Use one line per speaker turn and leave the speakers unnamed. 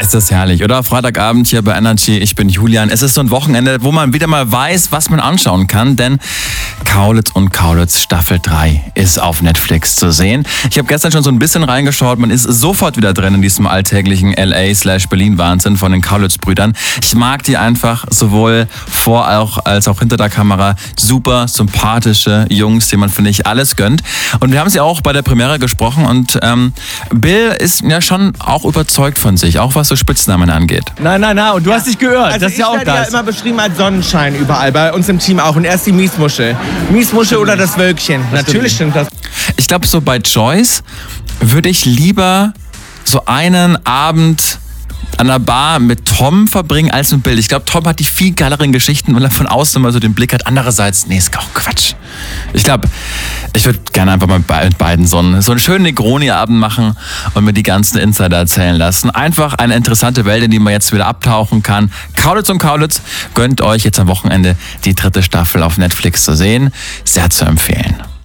Ist das herrlich, oder? Freitagabend hier bei Energy, ich bin Julian. Es ist so ein Wochenende, wo man wieder mal weiß, was man anschauen kann, denn Kaulitz und Kaulitz Staffel 3 ist auf Netflix zu sehen. Ich habe gestern schon so ein bisschen reingeschaut, man ist sofort wieder drin in diesem alltäglichen LA/Berlin-Wahnsinn von den Kaulitz-Brüdern. Ich mag die einfach sowohl vor als auch hinter der Kamera. Super sympathische Jungs, denen man, finde ich, alles gönnt. Und wir haben sie auch bei der Premiere gesprochen und Bill ist ja schon auch überzeugt von sich, auch was so Spitznamen angeht.
Nein, und du hast dich geirrt.
Also
das ist ja auch
ich werde ja
das.
immer beschrieben als Sonnenschein überall, bei uns im Team auch. Und er ist die Miesmuschel. Miesmuschel oder das Wölkchen. Natürlich stimmt das.
Ich glaube, so bei Joyce würde ich lieber so einen Abend an der Bar mit Tom verbringen als mit Bill. Ich glaube, Tom hat die viel geileren Geschichten, weil er von außen immer so den Blick hat. Andererseits, nee, ist auch Quatsch. Ich glaube, ich würde gerne einfach mal mit beiden so einen schönen Negroni-Abend machen und mir die ganzen Insider erzählen lassen. Einfach eine interessante Welt, in die man jetzt wieder abtauchen kann. Kaulitz und Kaulitz gönnt euch jetzt am Wochenende die 3. Staffel auf Netflix zu sehen. Sehr zu empfehlen.